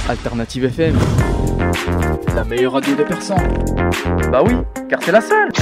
Alternative FM, la meilleure radio de Persan. Bah oui, car c'est la seule.